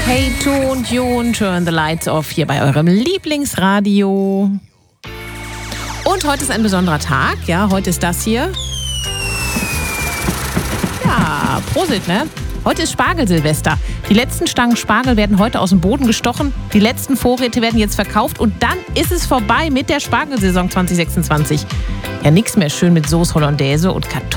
Hey Tu und Jun, turn the lights off hier bei eurem Lieblingsradio. Und heute ist ein besonderer Tag, ja, heute ist das hier. Ja, Prosit, ne? Heute ist Spargelsilvester. Die letzten Stangen Spargel werden heute aus dem Boden gestochen. Die letzten Vorräte werden jetzt verkauft und dann ist es vorbei mit der Spargelsaison 2026. Ja, nichts mehr schön mit Sauce Hollandaise und Kartoffeln.